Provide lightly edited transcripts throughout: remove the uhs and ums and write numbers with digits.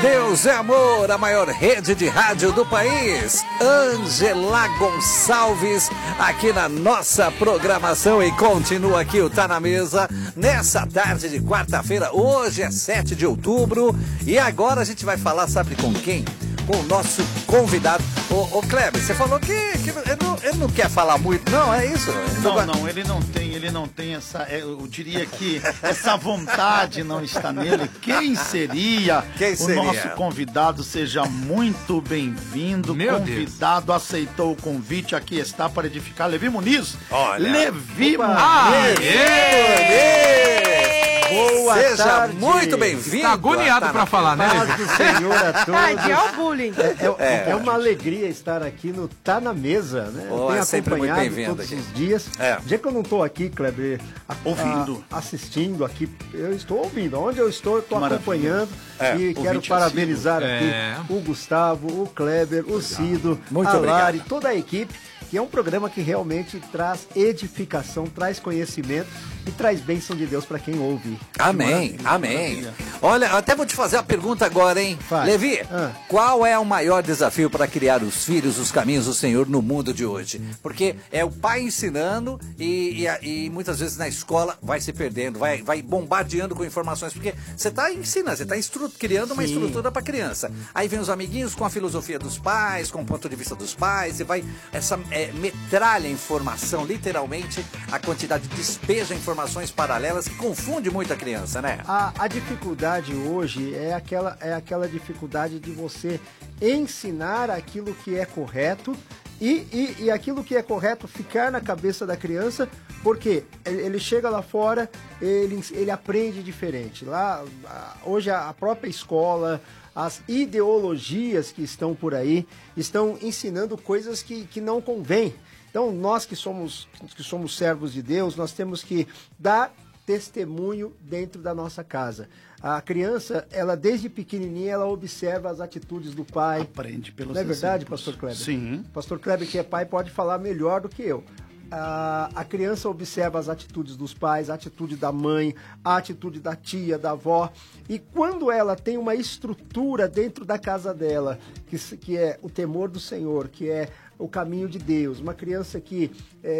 Deus é Amor, a maior rede de rádio do país. Ângela Gonçalves aqui na nossa programação e continua aqui o Tá na Mesa nessa tarde de quarta-feira. Hoje é 7 de outubro e agora a gente vai falar, sabe com quem? Com o nosso convidado. Ô Kleber, você falou que ele não quer falar muito, não, é isso? Não, ele não tem essa, eu diria que essa vontade não está nele. Quem seria? O nosso convidado? Seja muito bem-vindo. Convidado, aceitou o convite, aqui está para edificar. Levi Muniz. Olha. Levi Muniz. Boa Seja tarde. Muito bem-vindo. Tá agoniado para falar, né? Paz do Senhor a todos. Tadinho, é o bullying. É uma alegria estar aqui no Tá na Mesa, né? Eu tenho acompanhado todos os dias. O dia que eu não estou aqui, Kleber, assistindo aqui, eu estou ouvindo. Onde eu estou acompanhando. E quero parabenizar aqui o Gustavo, o Kleber, o Cido, a Lari, toda a equipe. Que é um programa que realmente traz edificação, traz conhecimento e traz bênção de Deus para quem ouve. Amém, amém. Olha, até vou te fazer a pergunta agora, hein? Levi, qual é o maior desafio para criar os filhos, os caminhos do Senhor no mundo de hoje? Porque é o pai ensinando e muitas vezes na escola vai se perdendo, vai bombardeando com informações, porque você está ensinando, você está criando uma estrutura para criança. Aí vem os amiguinhos com a filosofia dos pais, com o ponto de vista dos pais, e vai metralha informação, literalmente a quantidade despeja informações paralelas que confunde muito a criança, né? A dificuldade hoje é aquela dificuldade de você ensinar aquilo que é correto e aquilo que é correto ficar na cabeça da criança, porque ele chega lá fora, ele aprende diferente. Lá, hoje a própria escola, as ideologias que estão por aí estão ensinando coisas que não convém. Então, nós que somos servos de Deus, nós temos que dar testemunho dentro da nossa casa. A criança, ela desde pequenininha, ela observa as atitudes do pai. Aprende pelos exemplos. Não é verdade, exemplos. Pastor Kleber? Sim. Pastor Kleber, que é pai, pode falar melhor do que eu. A criança observa as atitudes dos pais, a atitude da mãe, a atitude da tia, da avó. E quando ela tem uma estrutura dentro da casa dela, que é o temor do Senhor, que é o caminho de Deus, uma criança que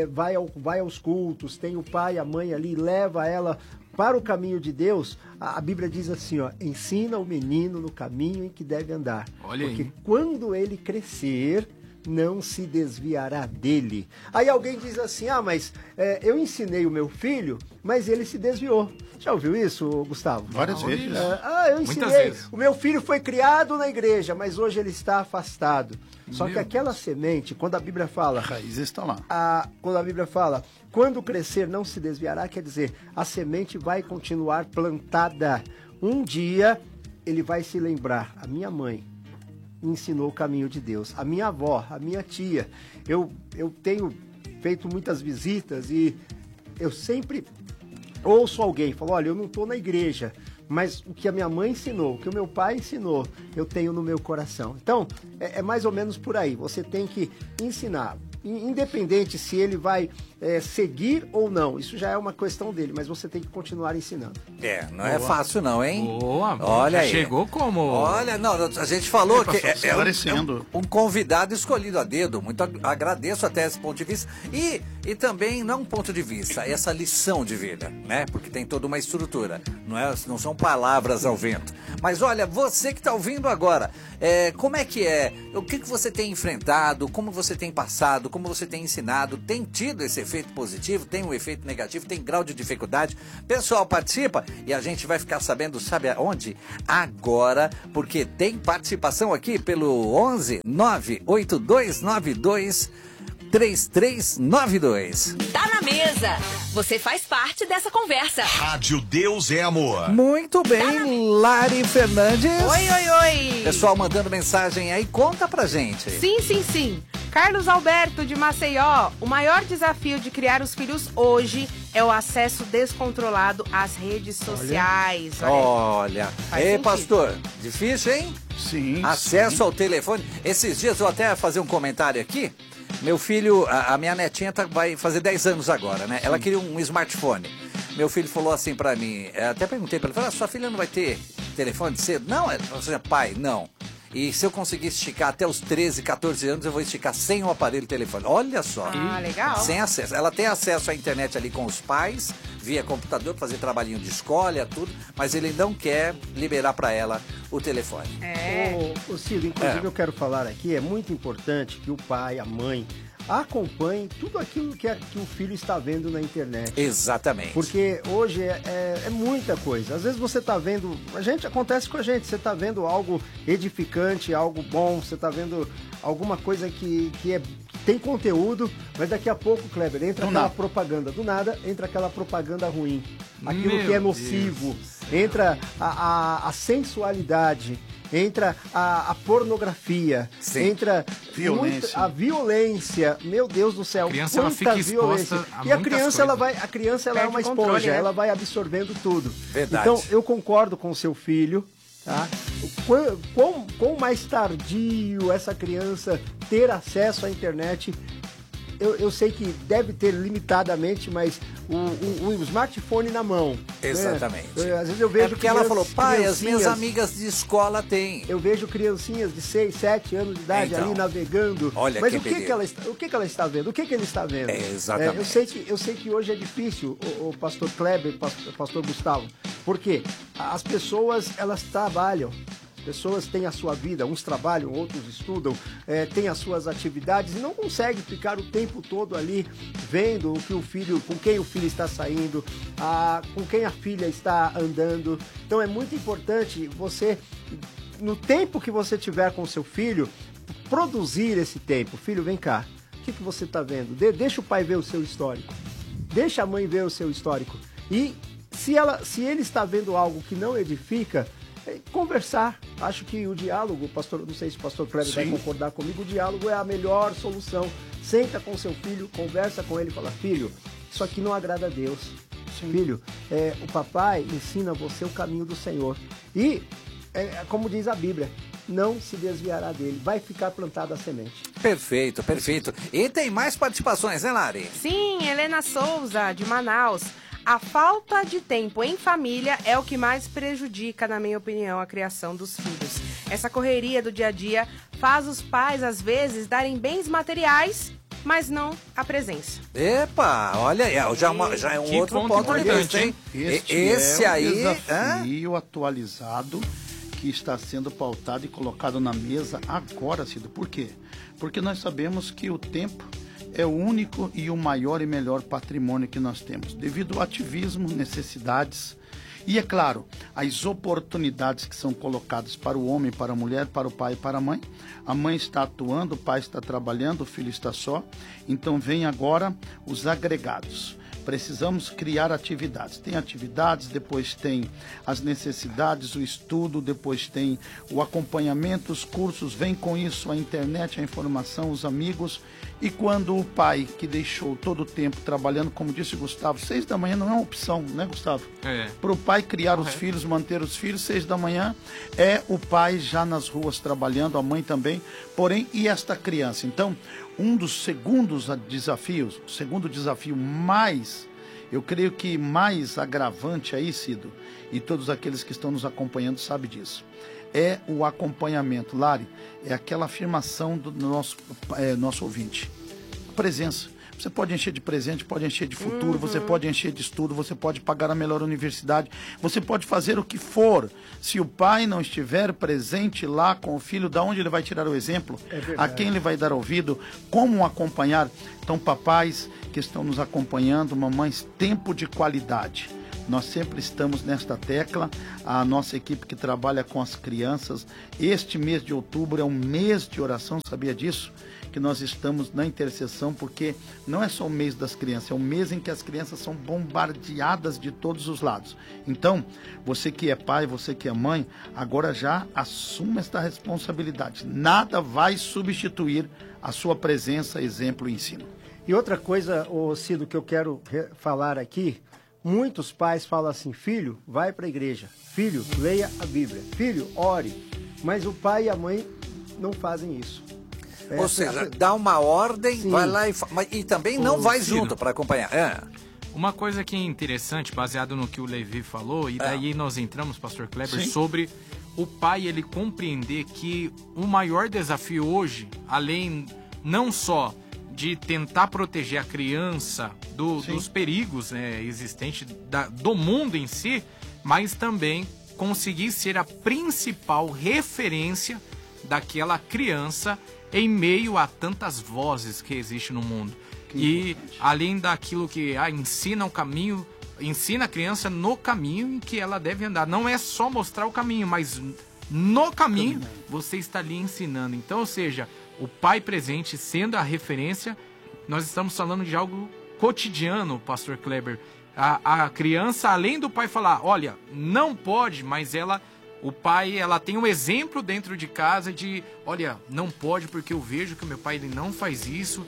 vai aos cultos, tem o pai, a mãe ali, leva ela para o caminho de Deus, a Bíblia diz assim, ó, ensina o menino no caminho em que deve andar. Olha porque aí. Quando ele crescer, não se desviará dele. Aí alguém diz assim, mas eu ensinei o meu filho, mas ele se desviou. Já ouviu isso, Gustavo? Várias vezes. Eu ensinei, o meu filho foi criado na igreja, mas hoje ele está afastado. Só que aquela semente, quando a Bíblia fala... A raiz está lá. Quando a Bíblia fala, quando crescer não se desviará, quer dizer, a semente vai continuar plantada. Um dia ele vai se lembrar, a minha mãe ensinou o caminho de Deus. A minha avó, a minha tia. Eu tenho feito muitas visitas e eu sempre ouço alguém falar, olha, eu não estou na igreja, mas o que a minha mãe ensinou, o que o meu pai ensinou, eu tenho no meu coração. Então, é mais ou menos por aí. Você tem que ensinar. Independente se ele vai seguir ou não, isso já é uma questão dele, mas você tem que continuar ensinando. Não é fácil não, hein? Boa, olha aí. Chegou como? Olha, não, a gente falou que é um convidado escolhido a dedo, muito agradeço até esse ponto de vista, e também não um ponto de vista, essa lição de vida, né? Porque tem toda uma estrutura, não são palavras ao vento. Mas olha, você que está ouvindo agora, como é que é? O que você tem enfrentado, como você tem passado, como você tem ensinado, tem tido esse efeito positivo, tem um efeito negativo, tem grau de dificuldade? Pessoal, participa e a gente vai ficar sabendo, sabe aonde? Agora, porque tem participação aqui pelo 11 98292 3392. Tá na mesa. Você faz parte dessa conversa. Rádio Deus é Amor. Muito bem, Lari Fernandes. Oi. Pessoal mandando mensagem aí, conta pra gente. Sim. Carlos Alberto de Maceió. O maior desafio de criar os filhos hoje é o acesso descontrolado às redes sociais. Olha. Ei, pastor, difícil, hein? Sim. Acesso ao telefone. Esses dias eu vou até fazer um comentário aqui. Meu filho, a minha netinha vai fazer 10 anos agora, né? Ela queria um smartphone. Meu filho falou assim pra mim, até perguntei pra ele, sua filha não vai ter telefone cedo? Não, ou seja, pai, não. E se eu conseguir esticar até os 13, 14 anos, eu vou esticar sem o aparelho telefone. Olha só. Ah, legal. Sem acesso. Ela tem acesso à internet ali com os pais, via computador, fazer trabalhinho de escola, tudo, mas ele não quer liberar para ela o telefone. Ô Ciro, inclusive eu quero falar aqui, é muito importante que o pai, a mãe, acompanhe tudo aquilo que o filho está vendo na internet. Exatamente. Porque hoje é muita coisa. Às vezes você está vendo... Acontece com a gente. Você está vendo algo edificante, algo bom. Você está vendo alguma coisa que tem conteúdo. Mas daqui a pouco, Kleber, entra aquela propaganda. Do nada, entra aquela propaganda ruim. Aquilo que é nocivo. Entra a sensualidade. Entra a pornografia, entra a violência. Meu Deus do céu, a criança ela fica exposta a e a criança ela é uma esponja, ela vai absorvendo tudo. Verdade. Então eu concordo com o seu filho, tá? Quão mais tardio essa criança ter acesso à internet, eu sei que deve ter limitadamente, mas o smartphone na mão. Exatamente. Né? Às vezes eu vejo porque ela falou, pai, as minhas amigas de escola têm. Eu vejo criancinhas de 6, 7 anos de idade ali navegando. Olha, mas o que ela está vendo? O que ele está vendo? Exatamente. Eu sei que hoje é difícil, o pastor Kleber, o pastor Gustavo, porque as pessoas, elas trabalham. Pessoas têm a sua vida, uns trabalham, outros estudam, têm as suas atividades e não conseguem ficar o tempo todo ali vendo o que o filho, com quem o filho está saindo, com quem a filha está andando. Então é muito importante você, no tempo que você tiver com seu filho, produzir esse tempo. Filho, vem cá, o que você está vendo? Deixa o pai ver o seu histórico, deixa a mãe ver o seu histórico. E se ele está vendo algo que não edifica, conversar. Acho que o diálogo, pastor, não sei se o pastor Kleber vai concordar comigo, o diálogo é a melhor solução. Senta com seu filho, conversa com ele e fala, filho, isso aqui não agrada a Deus. Filho, o papai ensina você o caminho do Senhor. E, como diz a Bíblia, não se desviará dele, vai ficar plantada a semente. Perfeito, perfeito. E tem mais participações, né, Lari? Sim, Helena Souza, de Manaus. A falta de tempo em família é o que mais prejudica, na minha opinião, a criação dos filhos. Essa correria do dia a dia faz os pais, às vezes, darem bens materiais, mas não a presença. Epa, olha, já é um outro ponto importante, hein? Esse é aí o desafio atualizado que está sendo pautado e colocado na mesa agora, Cido. Por quê? Porque nós sabemos que o tempo é o único e o maior e melhor patrimônio que nós temos, devido ao ativismo, necessidades e, é claro, as oportunidades que são colocadas para o homem, para a mulher, para o pai e para a mãe. A mãe está atuando, o pai está trabalhando, o filho está só. Então vem agora os agregados. Precisamos criar atividades. Tem atividades, depois tem as necessidades, o estudo, depois tem o acompanhamento, os cursos, vem com isso a internet, a informação, os amigos. E quando o pai, que deixou todo o tempo trabalhando, como disse o Gustavo, 6 da manhã não é uma opção, né, Gustavo? Para o pai criar os filhos, manter os filhos, 6 da manhã é o pai já nas ruas trabalhando, a mãe também. Porém, e esta criança? Então, um dos segundos desafios, o segundo desafio mais, eu creio que mais agravante aí, Cido, e todos aqueles que estão nos acompanhando sabem disso, é o acompanhamento. Lari, é aquela afirmação do nosso ouvinte, a presença. Você pode encher de presente, pode encher de futuro, você pode encher de estudo, você pode pagar a melhor universidade, você pode fazer o que for. Se o pai não estiver presente lá com o filho, da onde ele vai tirar o exemplo? A quem ele vai dar ouvido? Como acompanhar? Então, papais que estão nos acompanhando, mamães, tempo de qualidade. Nós sempre estamos nesta tecla, a nossa equipe que trabalha com as crianças. Este mês de outubro é um mês de oração, sabia disso? Que nós estamos na intercessão, porque não é só o mês das crianças, é um mês em que as crianças são bombardeadas de todos os lados. Então, você que é pai, você que é mãe, agora já assuma esta responsabilidade. Nada vai substituir a sua presença, exemplo e ensino. E outra coisa, Cido, que eu quero falar aqui, muitos pais falam assim, filho, vai para a igreja, filho, leia a Bíblia, filho, ore, mas o pai e a mãe não fazem isso. Ou seja, dá uma ordem, sim, vai lá e também não vai junto para acompanhar. Uma coisa que é interessante, baseado no que o Levi falou, e daí nós entramos, pastor Kleber, sobre o pai ele compreender que o maior desafio hoje, além não só de tentar proteger a criança dos perigos, né, existentes do mundo em si, mas também conseguir ser a principal referência daquela criança em meio a tantas vozes que existem no mundo. Além daquilo que ensina o caminho, ensina a criança no caminho em que ela deve andar. Não é só mostrar o caminho, mas no caminho você está ali ensinando. Então, ou seja, o pai presente sendo a referência, nós estamos falando de algo cotidiano, pastor Kleber. A criança, além do pai falar, olha, não pode, mas o pai, ela tem um exemplo dentro de casa de, olha, não pode porque eu vejo que o meu pai ele não faz isso,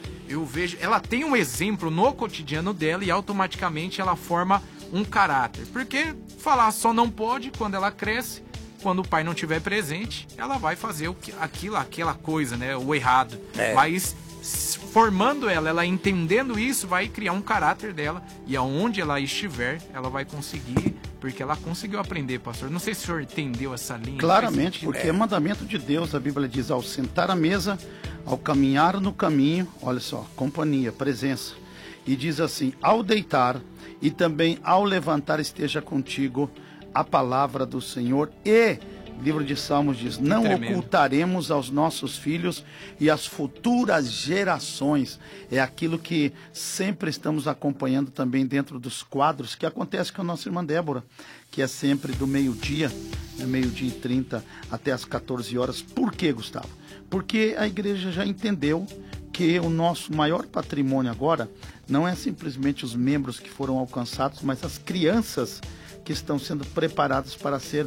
ela tem um exemplo no cotidiano dela e automaticamente ela forma um caráter. Porque falar só não pode, quando ela cresce, quando o pai não estiver presente, ela vai fazer aquela coisa, né, o errado. Mas formando ela entendendo isso, vai criar um caráter dela e aonde ela estiver, ela vai conseguir, porque ela conseguiu aprender, pastor. Não sei se o senhor entendeu essa linha. Claramente, porque é mandamento de Deus. A Bíblia diz, ao sentar à mesa, ao caminhar no caminho, olha só, companhia, presença. E diz assim, ao deitar e também ao levantar esteja contigo a palavra do Senhor. E o livro de Salmos diz, não ocultaremos aos nossos filhos e às futuras gerações. É aquilo que sempre estamos acompanhando também dentro dos quadros que acontece com a nossa irmã Débora, que é sempre do meio-dia, meio-dia e 30 até as 14 horas. Por quê, Gustavo? Porque a igreja já entendeu que o nosso maior patrimônio agora não é simplesmente os membros que foram alcançados, mas as crianças que estão sendo preparadas para ser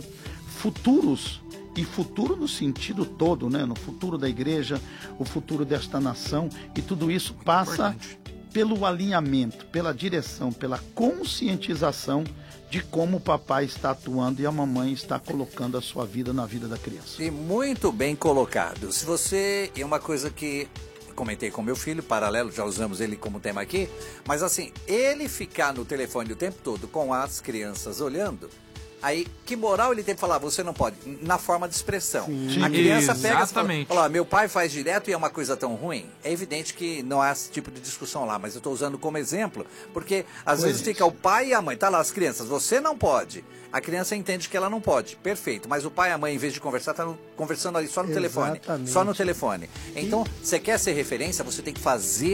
futuros, e futuro no sentido todo, né? No futuro da igreja, o futuro desta nação, e tudo isso passa pelo alinhamento, pela direção, pela conscientização de como o papai está atuando e a mamãe está colocando a sua vida na vida da criança. E muito bem colocado. Se você... É uma coisa que comentei com meu filho, paralelo, já usamos ele como tema aqui, mas assim, ele ficar no telefone o tempo todo com as crianças olhando, aí, que moral ele tem pra falar, você não pode? Na forma de expressão. Sim. A criança pega Exatamente. e fala, meu pai faz direto e é uma coisa tão ruim. É evidente que não há esse tipo de discussão lá, mas eu estou usando como exemplo, porque às vezes fica o pai e a mãe, tá lá as crianças, você não pode. A criança entende que ela não pode, perfeito, mas o pai e a mãe, em vez de conversar, estão conversando ali só no telefone. Só no telefone. Então, você quer ser referência, você tem que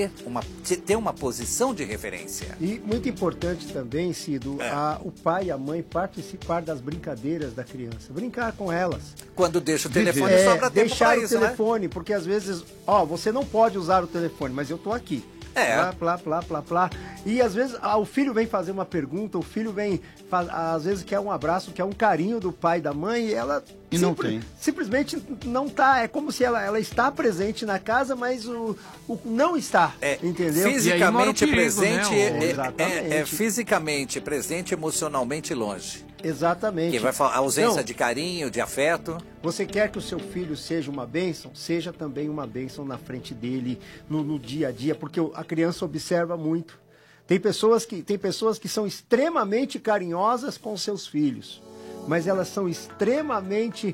ter uma posição de referência. E muito importante também, Cido, o pai e a mãe participar das brincadeiras da criança, brincar com elas. Quando deixa o telefone, sobra tempo deixar pra isso, o telefone, né? Porque às vezes, você não pode usar o telefone, mas eu tô aqui. Plá. E às vezes o filho vem fazer uma pergunta, o filho vem, às vezes quer um abraço, quer um carinho do pai e da mãe, e ela simplesmente não tá. É como se ela está presente na casa, mas o não está, entendeu? Fisicamente perigo, presente, né? fisicamente presente, emocionalmente longe. Exatamente. Que vai falar ausência de carinho, de afeto. Você quer que o seu filho seja uma bênção? Seja também uma bênção na frente dele, no dia a dia, porque a criança observa muito. Tem pessoas que são extremamente carinhosas com seus filhos, mas elas são extremamente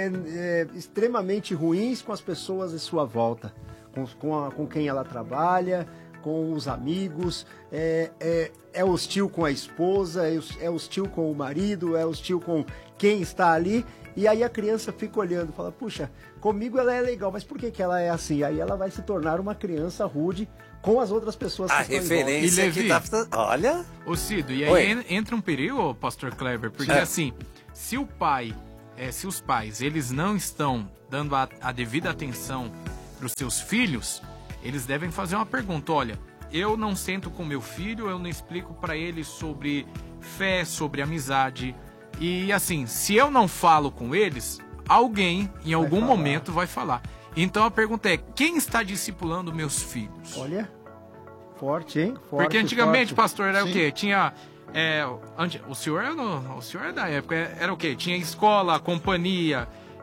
ruins com as pessoas à sua volta, com quem ela trabalha, com os amigos, é hostil com a esposa, é hostil com o marido, é hostil com quem está ali, e aí a criança fica olhando, fala, puxa, comigo ela é legal, mas por que ela é assim? Aí ela vai se tornar uma criança rude com as outras pessoas que estão em volta. A referência que tá... Olha... Ô Cido, e aí entra um perigo, pastor Kleber, porque assim, se os pais, eles não estão dando a devida atenção para os seus filhos, eles devem fazer uma pergunta, olha, eu não sento com meu filho, eu não explico para ele sobre fé, sobre amizade, e assim, se eu não falo com eles, alguém em algum momento vai falar. Então a pergunta é, quem está discipulando meus filhos? Olha, forte, hein? Forte, porque antigamente, pastor, era Sim. o quê? Tinha... o senhor é da época, era o quê? Tinha escola, companhia,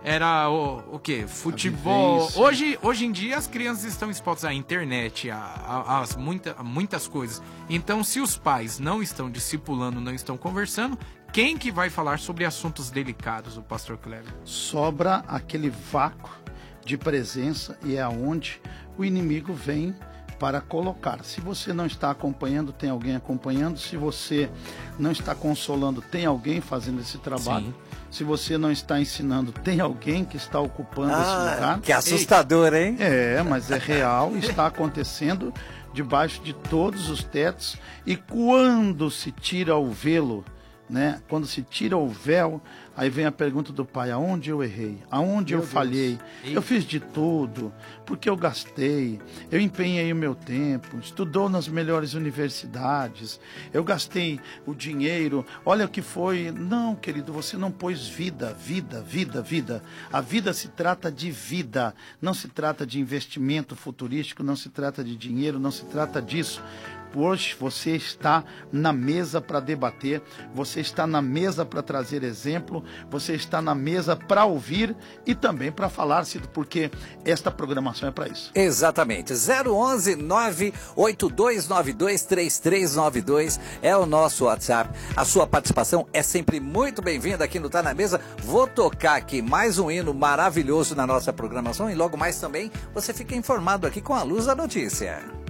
era o quê? Futebol. Hoje em dia as crianças estão expostas à internet, a muitas coisas. Então, se os pais não estão discipulando, não estão conversando, quem que vai falar sobre assuntos delicados, o pastor Kleber? Sobra aquele vácuo de presença e é aonde o inimigo vem para colocar. Se você não está acompanhando, tem alguém acompanhando. Se você não está consolando, tem alguém fazendo esse trabalho. Sim. Se você não está ensinando, tem alguém que está ocupando esse lugar. Que assustador, hein? Mas é real, está acontecendo debaixo de todos os tetos. E quando se tira o velo, né? Quando se tira o véu, aí vem a pergunta do pai: aonde eu errei? Aonde eu falhei? Eu fiz de tudo, porque eu gastei, eu empenhei o meu tempo, estudou nas melhores universidades, eu gastei o dinheiro, olha o que foi. Não, querido, você não pôs vida. A vida se trata de vida, não se trata de investimento futurístico, não se trata de dinheiro, não se trata disso. Hoje você está na mesa para debater, você está na mesa para trazer exemplo, você está na mesa para ouvir e também para falar, Cido, porque esta programação é para isso. Exatamente. 011-98292-3392 é o nosso WhatsApp. A sua participação é sempre muito bem-vinda aqui no Tá Na Mesa. Vou tocar aqui mais um hino maravilhoso na nossa programação e logo mais também você fica informado aqui com a Luz da Notícia.